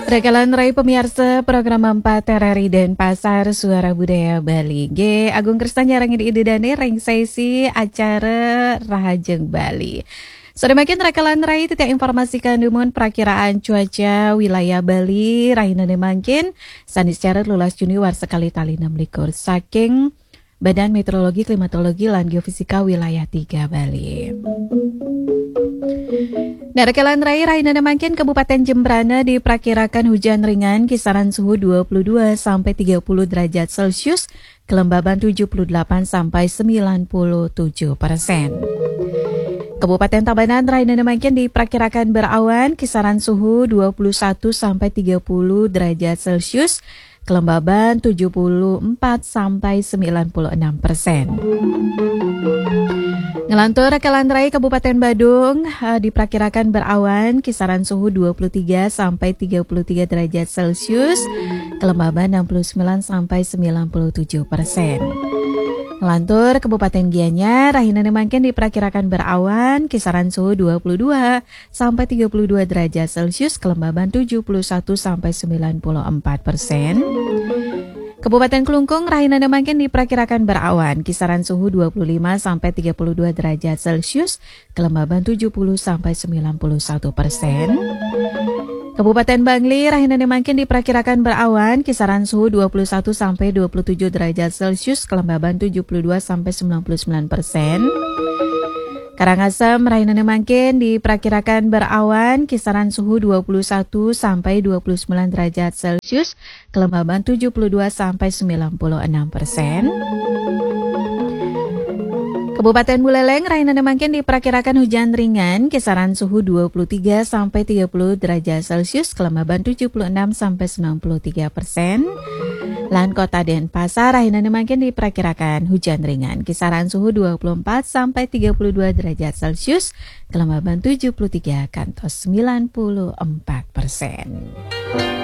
Rekalan Rai pemirsa program 4 RRI Denpasar Suara Budaya Bali G Agung Kristan jarangin idedane ring sesi acara Rahajeng Bali. Sudah makin rekalan Rai tidak informasikan dumun perakiraan cuaca wilayah Bali Rahina makin sanis cara lulas Juni war sekali tali 6 likur saking Badan Meteorologi Klimatologi lan Geofisika wilayah 3 Bali. Nah, rekalan Rahina makin Kabupaten Jembrana diperkirakan hujan ringan kisaran suhu 22 sampai 30 derajat Celcius, kelembaban 78 sampai 97%. Kabupaten Tabanan Rahina makin diperkirakan berawan kisaran suhu 21 sampai 30 derajat Celcius, kelembaban 74 sampai 96%. Ngelantur rekalan Rai Kabupaten Badung diperkirakan berawan kisaran suhu 23 sampai 33 derajat Celcius, kelembaban 69 sampai 97%. Ngelantur Kabupaten Gianyar Rahina makin diperkirakan berawan kisaran suhu 22 sampai 32 derajat Celcius, kelembaban 71 sampai 94%. Kabupaten Kelungkung Rahina makin diperkirakan berawan kisaran suhu 25 sampai 32 derajat Celcius, kelembaban 70 sampai 91%. Kabupaten Bangli Rahina makin diperkirakan berawan kisaran suhu 21 sampai 27 derajat Celcius, kelembaban 72 sampai 99%. Karangasem Rahina makin diperkirakan berawan kisaran suhu 21 sampai 29 derajat Celcius, kelembaban 72 sampai 96%. Kabupaten Buleleng Rahina makin diperkirakan hujan ringan kisaran suhu 23 sampai 30 derajat Celcius, kelembaban 76 sampai 93%. Lan Kota Denpasar Rahina makin diperkirakan hujan ringan kisaran suhu 24 sampai 32 derajat Celcius, kelembaban 73 kantos 94%.